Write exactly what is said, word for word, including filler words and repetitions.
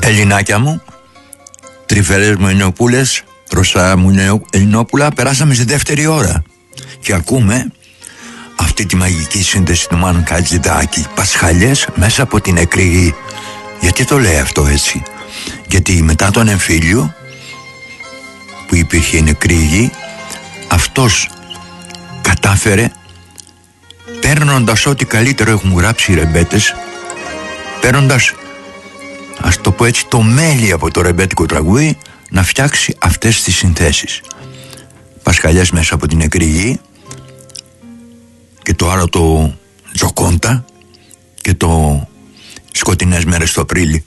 Ελληνάκια μου, τρυφερές μου Ελληνοπούλες, Ρωσά μου Ελληνόπουλα, περάσαμε στη δεύτερη ώρα και ακούμε αυτή τη μαγική σύνδεση του Μάνου Χατζηδάκη, Πασχαλιές μέσα από την νεκρή γη. Γιατί το λέει αυτό έτσι? Γιατί μετά τον εμφύλιο που υπήρχε η νεκρή γη, αυτός κατάφερε, παίρνοντας ό,τι καλύτερο έχουν γράψει οι ρεμπέτες, παίρνοντας, ας το πω έτσι, το μέλι από το ρεμπέτικο τραγούδι, να φτιάξει αυτές τις συνθέσεις. Πασχαλιές μέσα από την νεκρή γη, και το άλλο το Τζοκόντα, και το Σκοτεινές μέρες του Απρίλη.